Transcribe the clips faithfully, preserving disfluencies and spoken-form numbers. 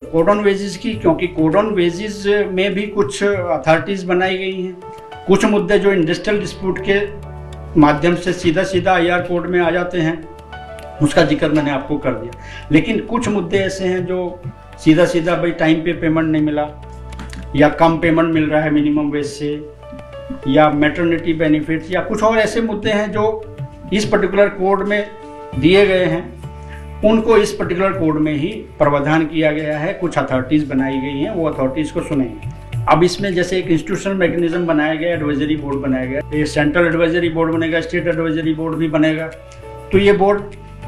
Code on wages की, क्योंकि code on wages में भी कुछ अथॉरिटीज बनाई गई हैं। कुछ मुद्दे जो इंडस्ट्रियल डिस्प्यूट के माध्यम से सीधा सीधा आई आर कोड में आ जाते हैं, उसका जिक्र मैंने आपको कर दिया। लेकिन कुछ मुद्दे ऐसे हैं जो सीधा सीधा भाई टाइम पे पेमेंट नहीं मिला, या कम पेमेंट मिल रहा है मिनिमम वेज से, या मैटरनिटी बेनिफिट्स, या कुछ और ऐसे मुद्दे हैं जो इस पर्टिकुलर कोड में दिए गए हैं, उनको इस पर्टिकुलर कोड में ही प्रावधान किया गया है। कुछ अथॉरिटीज बनाई गई हैं, वो अथॉरिटीज को सुनेंगे। अब इसमें जैसे एक इंस्टीट्यूशनल मैकेनिज्म बनाया गया, एडवाइजरी बोर्ड बनाया गया, ये सेंट्रल एडवाइजरी बोर्ड बनेगा, स्टेट एडवाइजरी बोर्ड भी बनेगा। तो ये बोर्ड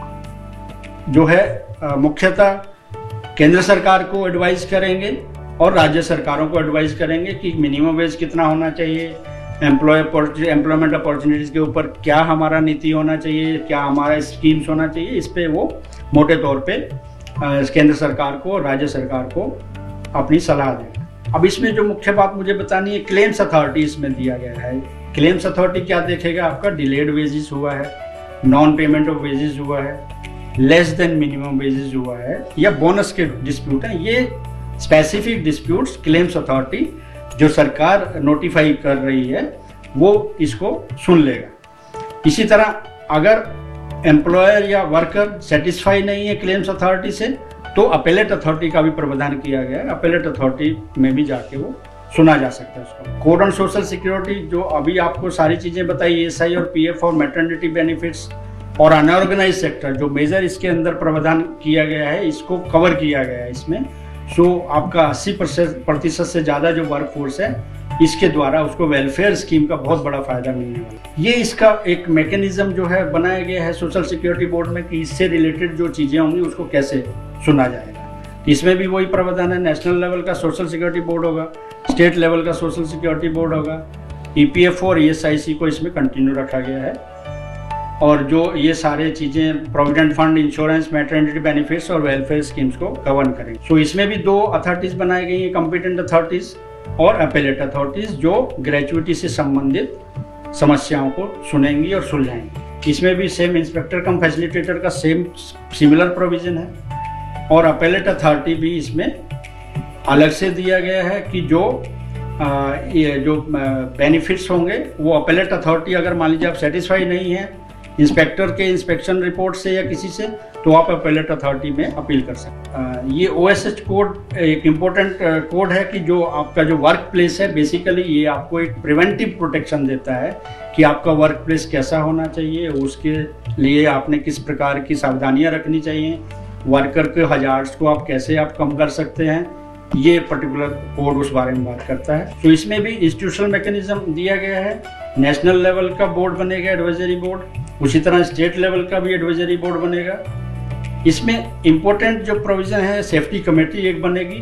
जो है मुख्यतः केंद्र सरकार को एडवाइस करेंगे और राज्य सरकारों को एडवाइस करेंगे कि मिनिमम वेज कितना होना चाहिए, एम्प्लॉय एम्प्लॉयमेंट अपॉर्चुनिटीज के ऊपर क्या हमारा नीति होना चाहिए, क्या हमारा स्कीम्स होना चाहिए। इस पे वो मोटे तौर पे केंद्र सरकार को और राज्य सरकार को अपनी सलाह देंगे। अब इसमें जो मुख्य बात मुझे बतानी है, क्लेम्स अथॉरिटी इसमें दिया गया है। क्लेम्स अथॉरिटी क्या देखेगा? आपका डिलेड वेजेस हुआ है, नॉन पेमेंट ऑफ वेजेस हुआ है, लेस देन मिनिमम वेजेस हुआ है, या बोनस के डिस्प्यूट हैं। ये स्पेसिफिक डिस्प्यूट्स क्लेम्स अथॉरिटी जो सरकार नोटिफाई कर रही है वो इसको सुन लेगा। इसी तरह अगर एम्प्लॉयर या वर्कर सेटिस्फाई नहीं है क्लेम्स अथॉरिटी से, तो अपेलेट अथॉरिटी का भी प्रावधान किया गया है। अपेलेट अथॉरिटी में भी जाके वो सुना जा सकता है उसको। कोड ऑन सोशल सिक्योरिटी, जो अभी आपको सारी चीजें बताई, एस आई और पी एफ और मैटरनिटी बेनिफिट्स और अनऑर्गेनाइज सेक्टर, जो मेजर इसके अंदर प्रावधान किया गया है, इसको कवर किया गया है इसमें। सो आपका अस्सी प्रतिशत से ज़्यादा जो वर्क फोर्स है, इसके द्वारा उसको वेलफेयर स्कीम का बहुत बड़ा फायदा मिलने वाला है। ये इसका एक मैकेनिज्म जो है बनाया गया है सोशल सिक्योरिटी बोर्ड में कि इससे रिलेटेड जो चीज़ें होंगी उसको कैसे सुना जाएगा। इसमें भी वही प्रावधान है, नेशनल लेवल का सोशल सिक्योरिटी बोर्ड होगा, स्टेट लेवल का सोशल सिक्योरिटी बोर्ड होगा, ई पी एफ और ई एस आई सी को इसमें कंटिन्यू रखा गया है। और जो ये सारे चीज़ें provident fund, insurance, maternity benefits और वेलफेयर स्कीम्स को गवर्न करेंगे। सो so, इसमें भी दो अथॉरिटीज़ बनाई गई हैं, कॉम्पिटेंट अथॉरिटीज़ और अपेलेट अथॉरिटीज़, जो ग्रेचुइटी से संबंधित समस्याओं को सुनेंगी और सुलझाएंगी। इसमें भी सेम इंस्पेक्टर कम फैसिलिटेटर का सेम सिमिलर प्रोविजन है। और अपेलेट अथॉरिटी भी इसमें अलग से दिया गया है कि जो आ, ये जो बेनिफिट्स होंगे वो अपेलेट अथॉरिटी, अगर मान लीजिए आप सेटिस्फाई नहीं है इंस्पेक्टर के इंस्पेक्शन रिपोर्ट से या किसी से, तो आप अपेलेट अथॉरिटी में अपील कर सकते हैं। ये ओ एस एच कोड एक इम्पोर्टेंट कोड है कि जो आपका जो वर्क प्लेस है, बेसिकली ये आपको एक प्रिवेंटिव प्रोटेक्शन देता है कि आपका वर्क प्लेस कैसा होना चाहिए, उसके लिए आपने किस प्रकार की सावधानियां रखनी चाहिए, वर्कर के हजार्ड्स को आप कैसे आप कम कर सकते हैं। ये पर्टिकुलर कोड उस बारे में बात करता है। तो इसमें भी इंस्टीट्यूशनल मैकेनिज्म दिया गया है। नेशनल लेवल का बोर्ड बनेगा, एडवाइजरी बोर्ड, उसी तरह स्टेट लेवल का भी एडवाइजरी बोर्ड बनेगा। इसमें इम्पोर्टेंट जो प्रोविजन है, सेफ्टी कमेटी एक बनेगी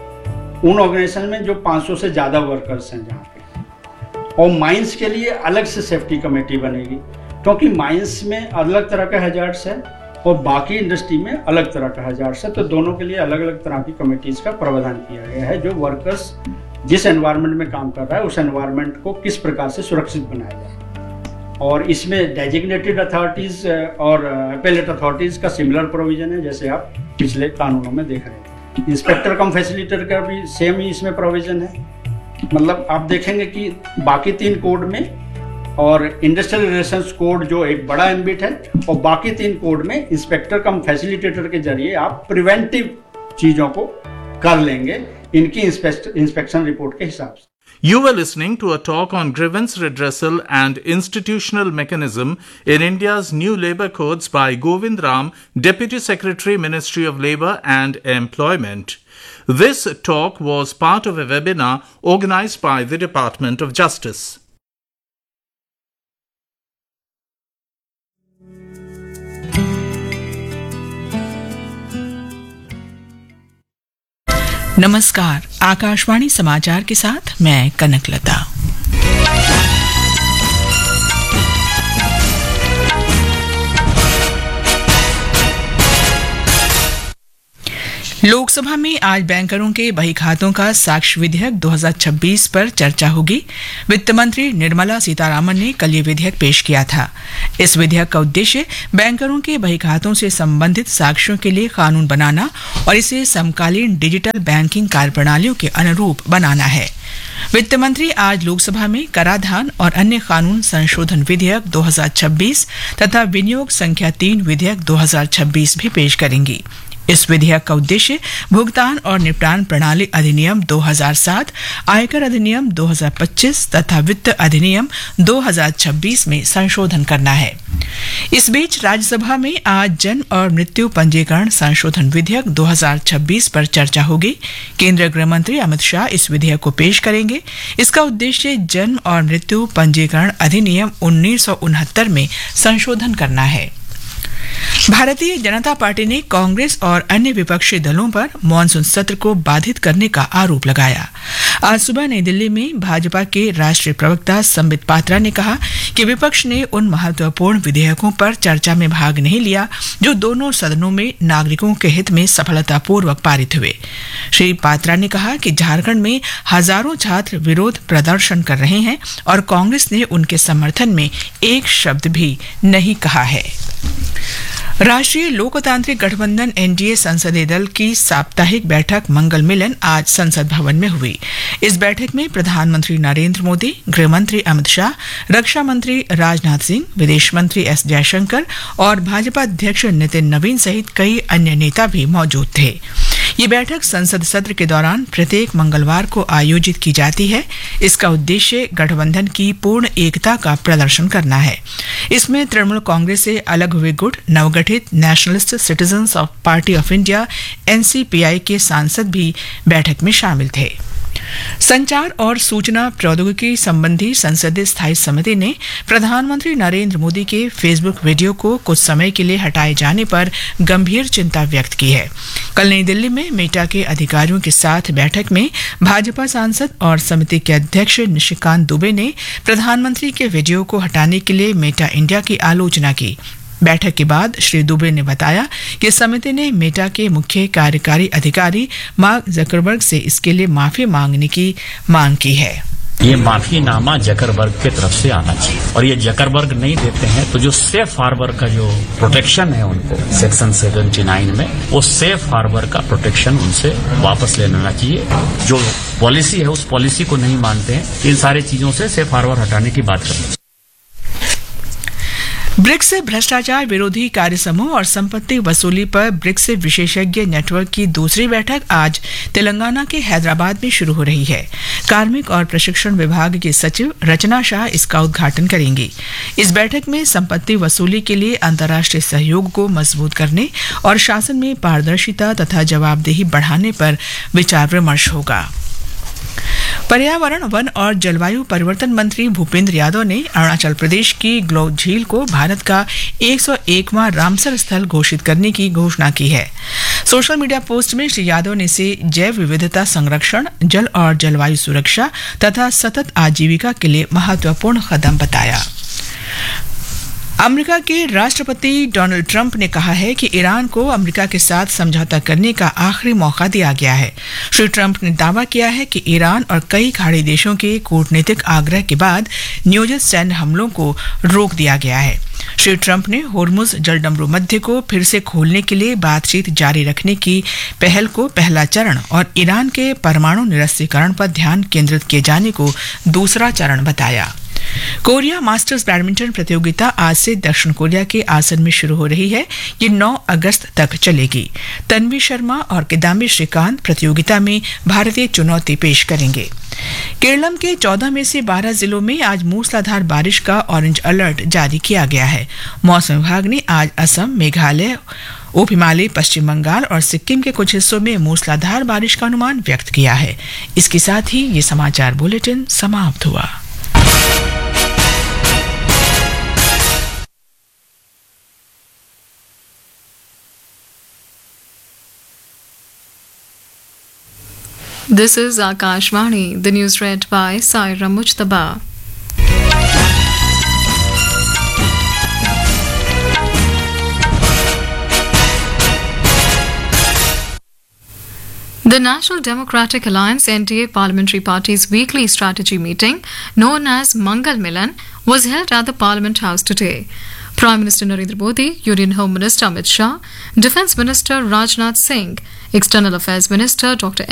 उन ऑर्गेनाइजेशन में जो पाँच सौ से ज़्यादा वर्कर्स हैं जहाँ पे, और माइंस के लिए अलग से सेफ्टी कमेटी बनेगी, क्योंकि माइंस में अलग तरह का हैजार्ड्स है और बाकी इंडस्ट्री में अलग तरह का हैजार्ड्स है। तो दोनों के लिए अलग अलग तरह की कमेटीज का प्रावधान किया गया है, जो वर्कर्स जिस एनवायरनमेंट में काम कर रहा है उस एनवायरनमेंट को किस प्रकार से सुरक्षित बनाया जाए। और इसमें डेजिग्नेटेड अथॉरिटीज और अपेलेट अथॉरिटीज का सिमिलर प्रोविजन है, जैसे आप पिछले कानूनों में देख रहे थे। इंस्पेक्टर कम फैसिलिटेटर का भी सेम ही इसमें प्रोविजन है। मतलब आप देखेंगे कि बाकी तीन कोड में और इंडस्ट्रियल रिलेशंस कोड जो एक बड़ा एम्बिट है, और बाकी तीन कोड में इंस्पेक्टर कम फैसिलिटेटर के जरिए आप प्रिवेंटिव चीजों को कर लेंगे इनकी इंस्पेक्शन रिपोर्ट के हिसाब से। You were listening to a talk on grievance redressal and institutional mechanism in India's new labour codes by Govind Ram, Deputy Secretary, Ministry of Labour and Employment. This talk was part of a webinar organised by the Department of Justice. नमस्कार, आकाशवाणी समाचार के साथ मैं कनकलता। लोकसभा में आज बैंकरों के बही खातों का साक्ष्य विधेयक दो हज़ार छब्बीस पर चर्चा होगी। वित्त मंत्री निर्मला सीतारामन ने कल ये विधेयक पेश किया था। इस विधेयक का उद्देश्य बैंकरों के बही खातों से संबंधित साक्ष्यों के लिए कानून बनाना और इसे समकालीन डिजिटल बैंकिंग कार्यप्रणालियों के अनुरूप बनाना है। वित्त मंत्री आज लोकसभा में कराधान और अन्य कानून संशोधन विधेयक दो हज़ार छब्बीस तथा विनियोग संख्या तीन विधेयक दो हज़ार छब्बीस भी पेश करेंगी। इस विधेयक का उद्देश्य भुगतान और निपटान प्रणाली अधिनियम दो हज़ार सात, आयकर अधिनियम दो हज़ार पच्चीस तथा वित्त अधिनियम दो हज़ार छब्बीस में संशोधन करना है। इस बीच राज्यसभा में आज जन्म और मृत्यु पंजीकरण संशोधन विधेयक दो हज़ार छब्बीस पर चर्चा होगी। केंद्रीय गृह मंत्री अमित शाह इस विधेयक को पेश करेंगे। इसका उद्देश्य जन्म और मृत्यु पंजीकरण अधिनियम उन्नीस सौ उनहत्तर में संशोधन करना है। भारतीय जनता पार्टी ने कांग्रेस और अन्य विपक्षी दलों पर मॉनसून सत्र को बाधित करने का आरोप लगाया। आज सुबह नई दिल्ली में भाजपा के राष्ट्रीय प्रवक्ता संबित पात्रा ने कहा कि विपक्ष ने उन महत्वपूर्ण विधेयकों पर चर्चा में भाग नहीं लिया जो दोनों सदनों में नागरिकों के हित में सफलतापूर्वक पारित हुए। श्री पात्रा ने कहा कि झारखंड में हजारों छात्र विरोध प्रदर्शन कर रहे हैं और कांग्रेस ने उनके समर्थन में एक शब्द भी नहीं कहा है। राष्ट्रीय लोकतांत्रिक गठबंधन एनडीए संसदीय दल की साप्ताहिक बैठक मंगल मिलन आज संसद भवन में हुई। इस बैठक में प्रधानमंत्री नरेंद्र मोदी, गृह मंत्री अमित शाह, रक्षा मंत्री राजनाथ सिंह, विदेश मंत्री एस जयशंकर और भाजपा अध्यक्ष नितिन नवीन सहित कई अन्य नेता भी मौजूद थे। ये बैठक संसद सत्र के दौरान प्रत्येक मंगलवार को आयोजित की जाती है। इसका उद्देश्य गठबंधन की पूर्ण एकता का प्रदर्शन करना है। इसमें तृणमूल कांग्रेस से अलग हुए गुट, नवगठित nationalist citizens of party of India NCPI के सांसद भी बैठक में शामिल थे। संचार और सूचना प्रौद्योगिकी संबंधी संसदीय स्थायी समिति ने प्रधानमंत्री नरेंद्र मोदी के फेसबुक वीडियो को कुछ समय के लिए हटाए जाने पर गंभीर चिंता व्यक्त की है। कल नई दिल्ली में मेटा के अधिकारियों के साथ बैठक में भाजपा सांसद और समिति के अध्यक्ष निशिकांत दुबे ने प्रधानमंत्री के वीडियो को हटाने के लिए मेटा इंडिया की आलोचना की। बैठक के बाद श्री दुबे ने बताया कि समिति ने मेटा के मुख्य कार्यकारी अधिकारी मार्क जकरबर्ग से इसके लिए माफी मांगने की मांग की है। ये माफीनामा जकरबर्ग की तरफ से आना चाहिए और ये जकरबर्ग नहीं देते हैं तो जो सेफ हार्बर का जो प्रोटेक्शन है उनको सेक्शन उन्यासी में, वो सेफ हार्बर का प्रोटेक्शन उनसे वापस ले लेना चाहिए। जो पॉलिसी है उस पॉलिसी को नहीं मानते हैं। इन सारी चीजों से सेफ हार्बर हटाने की बात करनी चाहिए। ब्रिक्स भ्रष्टाचार विरोधी कार्य समूह और संपत्ति वसूली पर ब्रिक्स विशेषज्ञ नेटवर्क की दूसरी बैठक आज तेलंगाना के हैदराबाद में शुरू हो रही है। कार्मिक और प्रशिक्षण विभाग की सचिव रचना शाह इसका उद्घाटन करेंगी। इस बैठक में संपत्ति वसूली के लिए अंतर्राष्ट्रीय सहयोग को मजबूत करने और शासन में पारदर्शिता तथा जवाबदेही बढ़ाने पर विचार विमर्श होगा। पर्यावरण, वन और जलवायु परिवर्तन मंत्री भूपेंद्र यादव ने अरुणाचल प्रदेश की ग्लो झील को भारत का एक सौ एकवां रामसर स्थल घोषित करने की घोषणा की है। सोशल मीडिया पोस्ट में श्री यादव ने इसे जैव विविधता संरक्षण, जल और जलवायु सुरक्षा तथा सतत आजीविका के लिए महत्वपूर्ण कदम बताया। अमेरिका के राष्ट्रपति डोनाल्ड ट्रंप ने कहा है कि ईरान को अमेरिका के साथ समझौता करने का आखिरी मौका दिया गया है। श्री ट्रंप ने दावा किया है कि ईरान और कई खाड़ी देशों के कूटनीतिक आग्रह के बाद नियोजित सैन्य हमलों को रोक दिया गया है। श्री ट्रंप ने होर्मुज जलडमरू मध्य को फिर से खोलने के लिए बातचीत जारी रखने की पहल को पहला चरण और ईरान के परमाणु निरस्त्रीकरण पर ध्यान केंद्रित किए जाने को दूसरा चरण बताया। कोरिया मास्टर्स बैडमिंटन प्रतियोगिता आज से दक्षिण कोरिया के आसन में शुरू हो रही है। ये नौ अगस्त तक चलेगी। तन्वी शर्मा और किदाम्बी श्रीकांत प्रतियोगिता में भारतीय चुनौती पेश करेंगे। केरलम के चौदह में से बारह जिलों में आज मूसलाधार बारिश का ऑरेंज अलर्ट जारी किया गया है। मौसम विभाग ने आज असम, मेघालय, उप हिमालय, पश्चिम बंगाल और सिक्किम के कुछ हिस्सों में मूसलाधार बारिश का अनुमान व्यक्त किया है। इसके साथ ही ये समाचार बुलेटिन समाप्त हुआ। This is Akashvani, the news read by Saira Mujtaba. The National Democratic Alliance N D A Parliamentary Party's weekly strategy meeting, known as Mangal Milan, was held at the Parliament House today. Prime Minister Narendra Modi, Union Home Minister Amit Shah, Defence Minister Rajnath Singh, External Affairs Minister Doctor